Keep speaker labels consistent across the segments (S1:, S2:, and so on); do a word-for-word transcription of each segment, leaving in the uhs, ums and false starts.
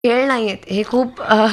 S1: खेळ नाही आहेत हे खूप अ,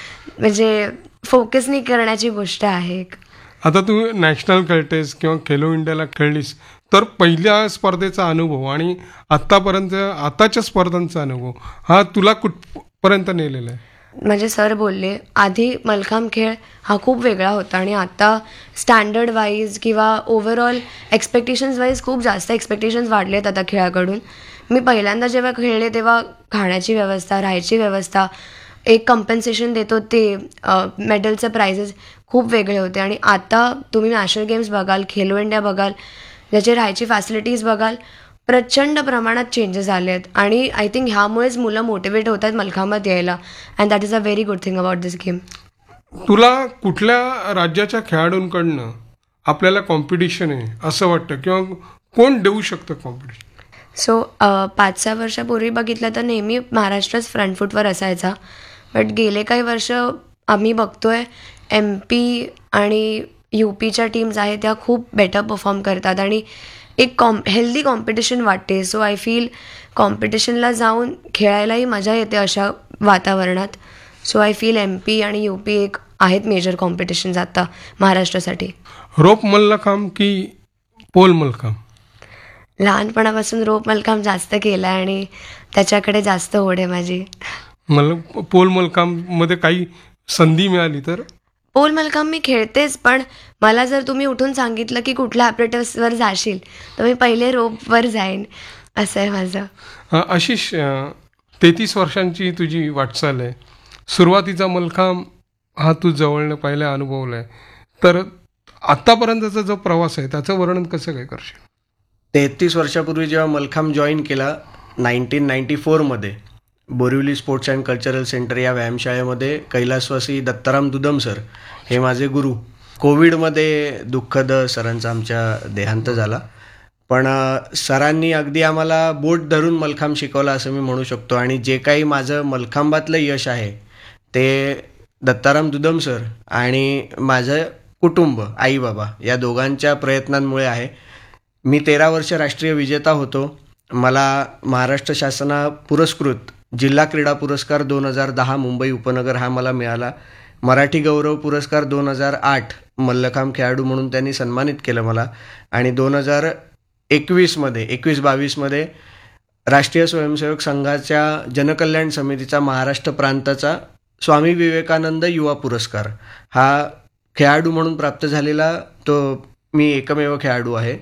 S1: म्हणजे फोकसनी करण्याची गोष्ट आहे एक.
S2: आता तू नॅशनल खेळतेस किंवा खेलो इंडियाला खेळलीस, तर पहिल्या स्पर्धेचा अनुभव आणि आत्तापर्यंत आताच्या स्पर्धांचा अनुभव हा तुला कुठपर्यंत नेलेला आहे?
S1: म्हणजे सर बोलले आधी मल्लखांब खेळ हा खूप वेगळा होता आणि आता स्टँडर्ड वाईज किंवा ओव्हरऑल एक्सपेक्टेशन्स वाईज खूप जास्त एक्सपेक्टेशन्स वाढले आहेत आता खेळाकडून. मी पहिल्यांदा जेव्हा खेळले तेव्हा खाण्याची व्यवस्था, राहायची व्यवस्था, एक कम्पन्सेशन देतो ते मेडलचे प्राइजेस खूप वेगळे होते आणि आता तुम्ही नॅशनल गेम्स बघाल, खेलो इंडिया बघाल, ज्याचे राहायची फॅसिलिटीज बघाल, प्रचंड प्रमाणात चेंजेस आले आहेत आणि आय थिंक ह्यामुळेच मुलं मोटिवेट होत आहेत मलखांबात यायला and that is a very good thing about this game.
S2: तुला कुठल्या राज्याच्या खेळाडूंकडनं आपल्याला कॉम्पिटिशन आहे असं वाटतं किंवा कोण देऊ शकतं कॉम्पिटिशन?
S1: सो पाच सहा वर्षापूर्वी बघितलं तर नेहमी महाराष्ट्रच फ्रंट फूटवर असायचा, बट गेले काही वर्ष आम्ही बघतोय एम पी आणि यू पीच्या टीम्स आहेत त्या खूप बेटर परफॉर्म करतात आणि एक कॉम हेल्दी कॉम्पिटिशन वाटते. सो आय फील कॉम्पिटिशनला जाऊन खेळायलाही मजा येते अशा वातावरणात. So I feel M P आणि यू पी एक आहेत मेजर कॉम्पिटिशन्स आता महाराष्ट्रासाठी.
S2: रोप मल्लखांब की पोल मल्लखांब?
S1: लहानपणापासून रोप मल्लखांब जास्त केला आहे आणि त्याच्याकडे जास्त ओढ आहे माझी.
S2: मला पोल मल्लखांबमध्ये काही संधी मिळाली तर?
S1: पोल मल्लखांब मी खेळतेच, पण मला जर तुम्ही उठून सांगितलं की कुठल्या ॲपरेटर्सवर जाशील तर मी पहिले रोपवर जाईन, असं आहे माझं.
S2: आशिष, तेहतीस वर्षांची तुझी वाटचाल आहे. सुरुवातीचा मल्लखांब हा तू जवळनं पहिला अनुभवला आहे, तर आत्तापर्यंतचा जो प्रवास आहे त्याचं वर्णन कसं काय करशील?
S3: तेहतीस वर्षापूर्वी जेव्हा मल्लखांब जॉईन केला नाईन्टीन नाईन्टी फोरमध्ये Borivali sports and cultural centre या व्यायामशाळेमध्ये कैलासवासी दत्ताराम दुदम सर हे माझे गुरु. कोविडमध्ये दुःखद सरांचा आमच्या देहांत झाला, पण सरांनी अगदी आम्हाला बोट धरून मल्लखांब शिकवला असं मी म्हणू शकतो. आणि जे काही माझं मल्लखांबातलं यश आहे ते दत्ताराम दुदम सर आणि माझं कुटुंब, आई बाबा या दोघांच्या प्रयत्नांमुळे आहे. मी तेरा वर्ष राष्ट्रीय विजेता होतो. मला महाराष्ट्र शासना पुरस्कृत जिल्हा क्रीडा पुरस्कार दोन हजार दहा मुंबई उपनगर हा मला मिळाला. मराठी गौरव पुरस्कार दोन हजार आठ मल्लखांब खेळाडू म्हणून त्यांनी सन्मानित केलं मला. आणि दोन हजार एकवीसमध्ये एकवीस बावीसमध्ये राष्ट्रीय स्वयंसेवक संघाच्या जनकल्याण समितीचा महाराष्ट्र प्रांताचा स्वामी विवेकानंद युवा पुरस्कार हा खेळाडू म्हणून प्राप्त झालेला तो मी एकमेव खेळाडू आहे.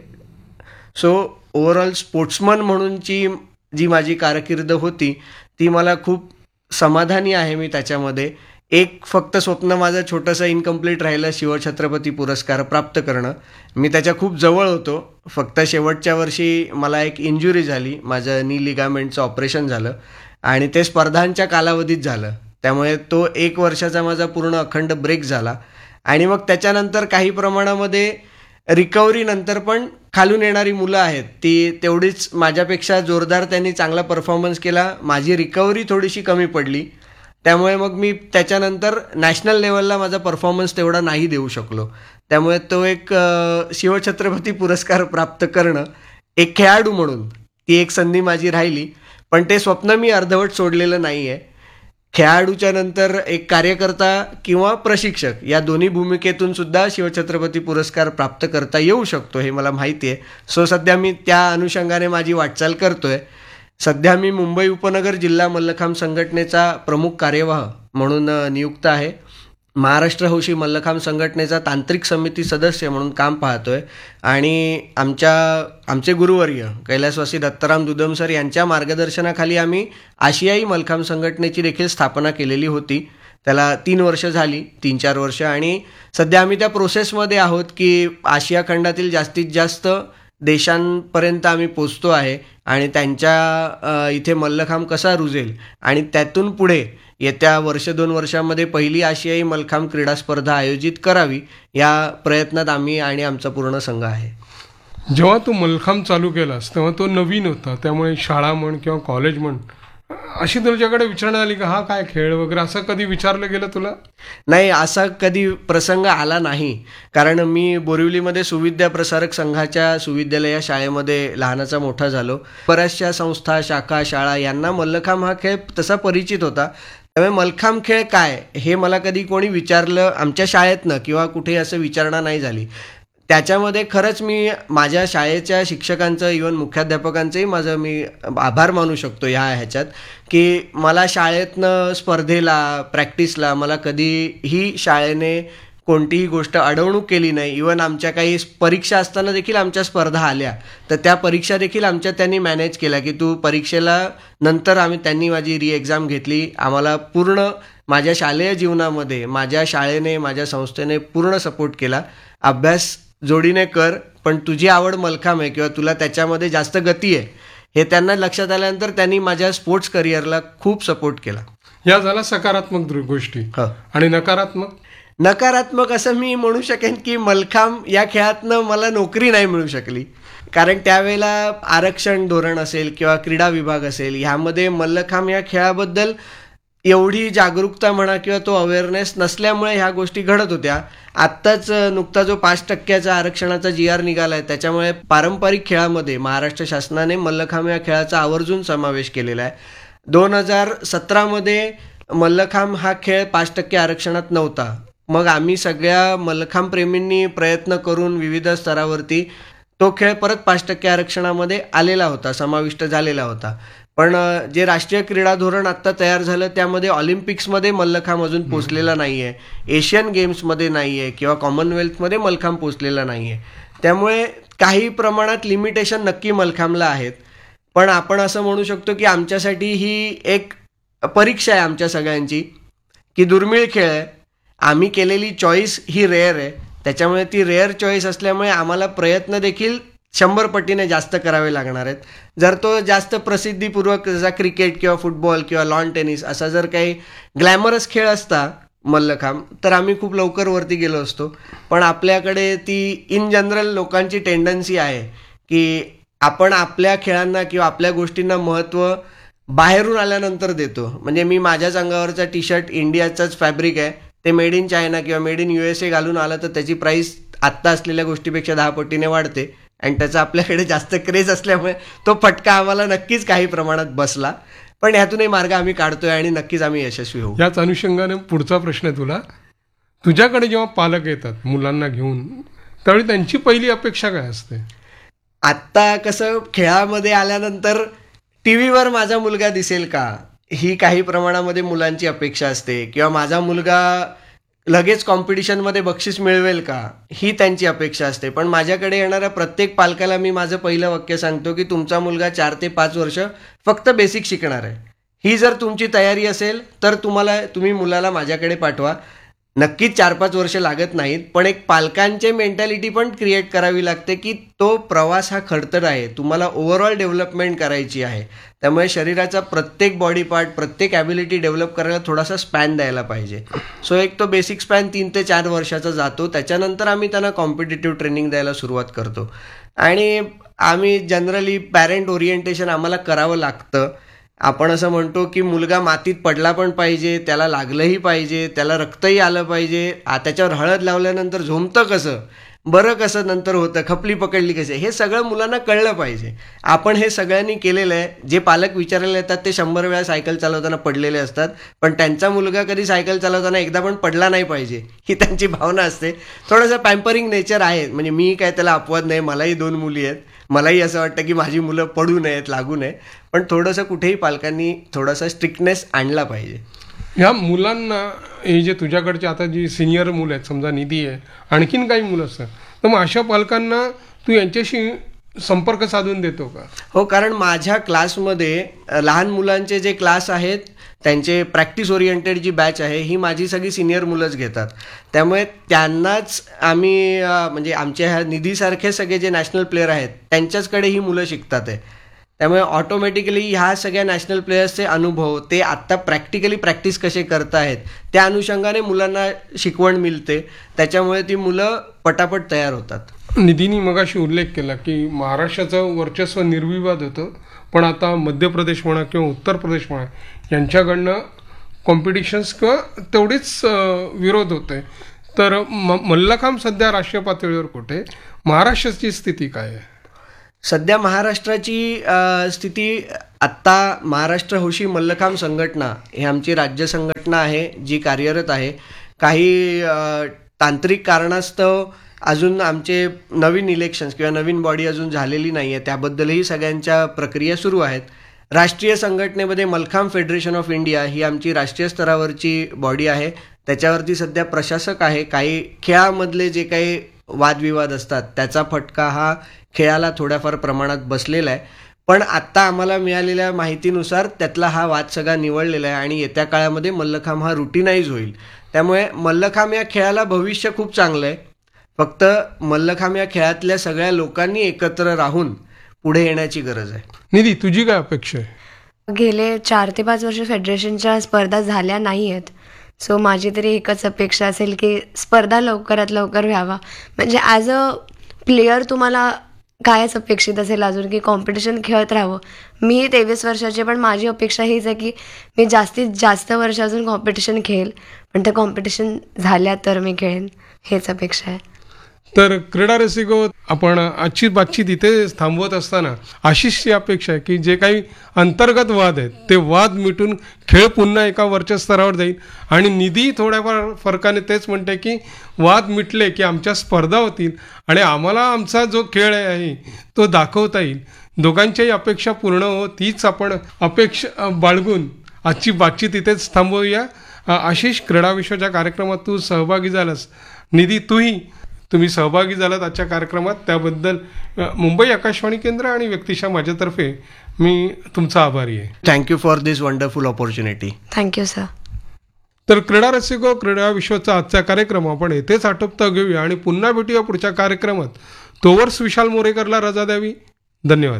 S3: सो ओव्हरऑल स्पोर्ट्समन म्हणूनची जी माझी कारकीर्द होती ती मला खूप समाधानी आहे मी त्याच्यामध्ये. एक फक्त स्वप्न माझं छोटंसं इनकम्प्लीट राहिलं, शिवछत्रपती पुरस्कार प्राप्त करणं. मी त्याच्या खूप जवळ होतो, फक्त शेवटच्या वर्षी मला एक इंजुरी झाली, माझं नी लिगामेंटचं ऑपरेशन झालं आणि ते स्पर्धांच्या कालावधीत झालं. त्यामुळे तो एक वर्षाचा माझा पूर्ण अखंड ब्रेक झाला आणि मग त्याच्यानंतर काही प्रमाणामध्ये रिकव्हरी नंतर पण खालून येणारी मुलं आहेत ती तेवढीच माझ्यापेक्षा जोरदार त्यांनी चांगला परफॉर्मन्स केला. माझी रिकव्हरी थोडीशी कमी पडली, त्यामुळे मग मी त्याच्यानंतर नॅशनल लेवलला माझा परफॉर्मन्स तेवढा नाही देऊ शकलो. त्यामुळे तो एक शिवछत्रपती पुरस्कार प्राप्त करणं एक खेळाडू म्हणून ती एक संधी माझी राहिली, पण ते स्वप्न मी अर्धवट सोडलेलं नाही आहे. खेळाडूच्या नंतर एक कार्यकर्ता किंवा प्रशिक्षक या दोन्ही भूमिकेतून सुद्धा शिवछत्रपती पुरस्कार प्राप्त करता येऊ शकतो हे मला माहिती आहे. सो सध्या मी त्या अनुषंगाने माझी वाटचाल करतोय. सध्या मी मुंबई उपनगर जिल्हा मल्लखांब संघटनेचा प्रमुख कार्यवाह म्हणून नियुक्त आहे. महाराष्ट्र हौशी मल्लखांब संघटनेचा तांत्रिक समिती सदस्य म्हणून काम पाहतोय आणि आमच्या आमचे गुरुवर्य कैलासवासी दत्ताराम दुदम सर यांच्या मार्गदर्शनाखाली आम्ही आशियाई मल्लखांब संघटनेची देखील स्थापना केलेली होती. त्याला तीन वर्ष झाली, तीन चार वर्ष, आणि सध्या आम्ही त्या प्रोसेसमध्ये आहोत की आशिया खंडातील जास्तीत जास्त देशांपर्यंत आम्ही पोचतो आहे आणि त्यांच्या इथे मल्लखांब कसा रुजेल आणि त्यातून पुढे येत्या वर्ष दोन वर्षामध्ये पहिली आशियाई मल्लखांब क्रीडा स्पर्धा आयोजित करावी या प्रयत्नात आम्ही आणि आमचा पूर्ण संघ आहे.
S2: जेव्हा तू मल्लखांब चालू केलास तेव्हा तो नवीन होता, त्यामुळे शाळा म्हण किंवा कॉलेज म्हण अशी तुझ्याकडे विचारण्यात आली का हा काय खेळ वगैरे, असं कधी विचारलं गेलं तुला?
S3: नाही, असा कधी प्रसंग आला नाही, कारण मी बोरिवलीमध्ये सुविद्या प्रसारक संघाच्या सुविद्यालय या शाळेमध्ये लहानाचा मोठा झालो. बऱ्याचशा संस्था, शाखा, शाळा यांना मल्लखांब हा खेळ तसा परिचित होता, त्यामुळे मल्लखांब खेळ काय हे मला कधी कोणी विचारलं आमच्या शाळेतनं किंवा कुठे असं विचारणा नाही झाली. त्याच्यामध्ये खरंच मी माझ्या शाळेच्या शिक्षकांचं इव्हन मुख्याध्यापकांचंही माझं मी आभार मानू शकतो ह्या ह्याच्यात, की मला शाळेतनं स्पर्धेला प्रॅक्टिसला मला कधीही शाळेने कोणतीही गोष्ट अडवणूक केली नाही. इवन आमच्या काही परीक्षा असताना देखील आमच्या स्पर्धा आल्या तर त्या परीक्षा देखील आमच्या त्यांनी मॅनेज केल्या, की तू परीक्षेला नंतर आम्ही त्यांनी माझी री एक्झाम घेतली. आम्हाला पूर्ण माझ्या शालेय जीवनामध्ये माझ्या शाळेने माझ्या संस्थेने पूर्ण सपोर्ट केला. अभ्यास जोडीने कर, पण तुझी आवड मल्लखांब आहे किंवा तुला त्याच्यामध्ये जास्त गती आहे हे त्यांना लक्षात आल्यानंतर त्यांनी माझ्या स्पोर्ट्स करिअरला खूप सपोर्ट केला.
S2: या झाल्या सकारात्मक दृ- गोष्टी.
S3: हो.
S2: आणि नकारात्मक
S3: नकारात्मक असं मी म्हणू शकेन की मल्लखांब या खेळातनं मला नोकरी नाही मिळू शकली, कारण त्यावेळेला आरक्षण धोरण असेल किंवा क्रीडा विभाग असेल ह्यामध्ये मल्लखांब या खेळाबद्दल एवढी जागरूकता म्हणा किंवा तो अवेअरनेस नसल्यामुळे ह्या गोष्टी घडत होत्या. आत्ताच नुकता जो पाच टक्क्याचा आरक्षणाचा जी आर निघाला आहे त्याच्यामुळे पारंपरिक खेळामध्ये महाराष्ट्र शासनाने मल्लखांब या खेळाचा आवर्जून समावेश केलेला आहे. दोन हजार सतरामध्ये मल्लखांब हा खेळ पाच टक्के आरक्षणात नव्हता. मग आम्ही सगळ्या मल्लखांब प्रेमींनी प्रयत्न करून विविध स्तरावरती तो खेळ परत पाच टक्के आरक्षणामध्ये आलेला होता, समाविष्ट झालेला होता. पण जे राष्ट्रीय क्रीडा धोरण आत्ता तयार झालं त्यामध्ये ऑलिम्पिक्समध्ये मल्लखांब अजून पोचलेला नाही आहे, एशियन गेम्समध्ये नाही आहे किंवा कॉमनवेल्थमध्ये मल्लखांब पोचलेला नाही आहे. त्यामुळे काही प्रमाणात लिमिटेशन नक्की मल्लखांबला आहेत. पण आपण असं म्हणू शकतो की आमच्यासाठी ही एक परीक्षा आहे आमच्या सगळ्यांची, की दुर्मिळ खेळ आहे. आम्ही केलेली चॉईस ही रेअर आहे, त्याच्यामुळे ती रेअर चॉईस असल्यामुळे आम्हाला प्रयत्न देखील शंभर पटीने जास्त करावे लागणार आहेत. जर तो जास्त प्रसिद्धीपूर्वक जसा क्रिकेट किंवा फुटबॉल किंवा लॉन टेनिस असा जर काही ग्लॅमरस खेळ असता मल्लखांब तर आम्ही खूप लवकर वरती गेलो असतो. पण आपल्याकडे ती इन जनरल लोकांची टेंडन्सी आहे की आपण आपल्या खेळांना किंवा आपल्या गोष्टींना महत्त्व बाहेरून आल्यानंतर देतो. म्हणजे मी माझ्याच अंगावरचा टी शर्ट इंडियाचाच फॅब्रिक आहे, ते मेड इन चायना किंवा made in U S A घालून आलं तर त्याची प्राईस आत्ता असलेल्या गोष्टीपेक्षा दहा पटीने वाढते आणि त्याचा आपल्याकडे जास्त क्रेज असल्यामुळे तो फटका आम्हाला नक्कीच काही प्रमाणात बसला. पण ह्यातूनही मार्ग आम्ही काढतोय आणि नक्कीच आम्ही यशस्वी होऊ.
S2: याच अनुषंगाने पुढचा प्रश्न आहे तुला. तुझ्याकडे जेव्हा पालक येतात मुलांना घेऊन त्यावेळी त्यांची पहिली अपेक्षा काय असते?
S3: आत्ता कसं खेळामध्ये आल्यानंतर टी व्हीवर माझा मुलगा दिसेल का ही काही प्रमाणामध्ये मुलांची अपेक्षा असते, किंवा माझा मुलगा लगेच कॉम्पिटिशनमध्ये बक्षीस मिळवेल का ही त्यांची अपेक्षा असते. पण माझ्याकडे येणाऱ्या प्रत्येक पालकाला मी माझं पहिलं वाक्य सांगतो की तुमचा मुलगा चार ते पाच वर्ष फक्त बेसिक शिकणार आहे. ही जर तुमची तयारी असेल तर तुम्हाला तुम्ही मुलाला माझ्याकडे पाठवा. नक्कीच चार पाच वर्ष लागत नाहीत, पण एक पालकांचे मेंटॅलिटी पण क्रिएट करावी लागते की तो प्रवास हा खडतर आहे, तुम्हाला ओव्हरऑल डेव्हलपमेंट करायची आहे. त्यामुळे शरीराचा प्रत्येक बॉडी पार्ट प्रत्येक ॲबिलिटी डेव्हलप करायला थोडासा स्पॅन द्यायला पाहिजे. सो एक तो बेसिक स्पॅन तीन ते चार वर्षाचा जातो. त्याच्यानंतर आम्ही त्यांना कॉम्पिटिटिव्ह ट्रेनिंग द्यायला सुरुवात करतो. आणि आम्ही जनरली पॅरेंट ओरिएंटेशन आम्हाला करावं लागतं. आपण असं म्हणतो की मुलगा मातीत पडला पण पाहिजे, त्याला लागलंही पाहिजे, त्याला रक्तही आलं पाहिजे, आ त्याच्यावर हळद लावल्यानंतर झोंबतं कसं, बरं कसं नंतर होतं, खपली पकडली कसे, हे सगळं मुलांना कळलं पाहिजे. आपण हे सगळ्यांनी केलेलं आहे. जे पालक विचारायला येतात ते शंभर वेळा सायकल चालवताना पडलेले असतात, पण त्यांचा मुलगा कधी सायकल चालवताना एकदा पण पडला नाही पाहिजे ही त्यांची भावना असते. थोडंसं पॅम्परिंग नेचर आहे. म्हणजे मी काय त्याला अपवाद नाही, मलाही दोन मुली आहेत, मलाही असं वाटतं की माझी मुलं पडू नयेत, लागू नये. पण थोडंसं कुठेही पालकांनी थोडासा स्ट्रिक्टनेस आणला पाहिजे.
S2: ह्या मुलांना हे जे तुझ्याकडचे आता जी सिनियर मुलं आहेत, समजा निधी आहे, आणखीन काही मुलं असतात, तर मग अशा पालकांना तू यांच्याशी संपर्क साधून देतो का?
S3: हो, कारण माझ्या क्लासमध्ये लहान मुलांचे जे क्लास आहेत त्यांचे प्रॅक्टिस ओरिएंटेड जी बॅच आहे ही माझी सगळी सिनियर मुलंच घेतात. त्यामुळे त्यांनाच आम्ही म्हणजे आमच्या ह्या निधीसारखे सगळे जे नॅशनल प्लेयर आहेत त्यांच्याचकडे ही मुलं शिकतात आहे. त्यामुळे ऑटोमॅटिकली ह्या सगळ्या नॅशनल प्लेयर्सचे अनुभव, ते आत्ता प्रॅक्टिकली प्रॅक्टिस कसे करतायत त्या अनुषंगाने मुलांना शिकवण मिळते. त्याच्यामुळे ती मुलं पटापट तयार होतात.
S2: निधीनी मगाशी उल्लेख केला की महाराष्ट्राचं वर्चस्व निर्विवाद होतं, पण आता मध्य प्रदेश म्हणा किंवा उत्तर प्रदेश म्हणा यांच्याकडनं कॉम्पिटिशन्स किंवा तेवढीच विरोध होते. तर म मल्लखांब सध्या राष्ट्रीय पातळीवर कुठे, महाराष्ट्राची स्थिती काय आहे?
S3: सध्या महाराष्ट्राची अ, स्थिती आत्ता महाराष्ट्र हौशी मल्लखांब संघटना ही आमची राज्य संघटना आहे जी कार्यरत आहे. काही अ, तांत्रिक कारणास्तव अजून आमचे नवीन इलेक्शन्स किंवा नवीन बॉडी अजून झालेली नाही आहे, त्याबद्दलही सगळ्यांच्या प्रक्रिया सुरू आहेत. राष्ट्रीय संघटनेमध्ये मल्लखांब फेडरेशन ऑफ इंडिया ही आमची राष्ट्रीय स्तरावरची बॉडी आहे. त्याच्यावरती सध्या प्रशासक आहे. काही खेळामधले जे काही वादविवाद असतात त्याचा फटका हा खेळाला थोड्याफार प्रमाणात बसलेला आहे. पण आत्ता आम्हाला मिळालेल्या माहितीनुसार त्यातला हा वाद सगळा निवळलेला आहे आणि येत्या काळामध्ये मल्लखांब हा रुटीनाइज होईल. त्यामुळे मल्लखांब या खेळाला भविष्य खूप चांगलं आहे. फक्त मल्लखांब या खेळातल्या सगळ्या लोकांनी एकत्र राहून पुढे येण्याची गरज आहे.
S2: निधी, तुझी काय अपेक्षा आहे?
S1: गेले चार ते पाच वर्ष फेडरेशनच्या स्पर्धा झाल्या नाही आहेत. सो माझी तरी एकच अपेक्षा असेल की स्पर्धा लवकरात लवकर व्हावा. म्हणजे ॲज अ प्लेयर तुम्हाला कायच अपेक्षित असेल अजून की कॉम्पिटिशन खेळत राहावं. मी तेवीस वर्षाची, पण माझी अपेक्षा हीच आहे की मी जास्तीत जास्त वर्ष अजून कॉम्पिटिशन खेळेल, पण त्या कॉम्पिटिशन झाल्या तर मी खेळेन, हेच अपेक्षा आहे.
S2: तर क्रीडा रसिको, आपण आजची बातचीत इथे थांबवत असताना आशिषची अपेक्षा आहे की जे काही अंतर्गत वाद आहेत ते वाद मिटून खेळ पुन्हा एका वरच्या स्तरावर जाईल. आणि निधी थोड्याफार फरकाने तेच म्हणते की वाद मिटले की आमच्या स्पर्धा होतील आणि आम्हाला आमचा जो खेळ आहे तो दाखवता येईल. दोघांच्याही अपेक्षा पूर्ण हो, तीच आपण अपेक्षा बाळगून आजची बातचीत इथेच थांबवूया. आशिष, क्रीडा विश्वच्या कार्यक्रमात तू सहभागी झालास. निधी, तूही तुम्ही सहभागी झालात आजच्या कार्यक्रमात, त्याबद्दल मुंबई आकाशवाणी केंद्र आणि व्यक्तिशः माझ्यातर्फे मी तुमचा आभारी आहे.
S3: Thank you for this wonderful opportunity.
S1: Thank you sir.
S2: तर क्रीडा रसिको, क्रीडा विश्वचा आजचा कार्यक्रम आपण येथेच आटोपता घेऊया आणि पुन्हा भेटूया पुढच्या कार्यक्रमात. तोवर विशाल मोरेकरला रजा द्यावी. धन्यवाद.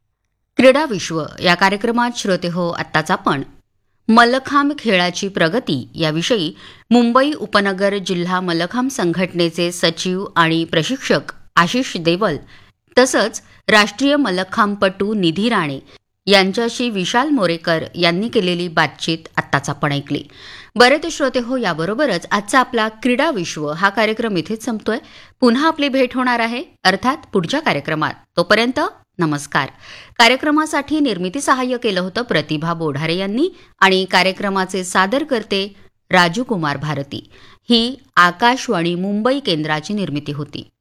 S4: क्रीडा विश्व या कार्यक्रमात श्रोते हो, आत्ताच आपण मल्लखांब खेळाची प्रगती याविषयी मुंबई उपनगर जिल्हा मल्लखांब संघटनेचे सचिव आणि प्रशिक्षक आशिष देवल तसंच राष्ट्रीय मल्लखांबपटू निधी राणे यांच्याशी विशाल मोरेकर यांनी केलेली बातचीत आत्ताच आपण ऐकली. बरे ते श्रोते हो, याबरोबरच आजचा आपला क्रीडा विश्व हा कार्यक्रम इथेच संपतोय. पुन्हा आपली भेट होणार आहे, अर्थात पुढच्या कार्यक्रमात. तोपर्यंत नमस्कार. कार्यक्रमासाठी निर्मिती सहाय्य केलं होतं प्रतिभा बोढारे यांनी आणि कार्यक्रमाचे सादर करते राजू कुमार भारती. ही आकाशवाणी मुंबई केंद्राची निर्मिती होती.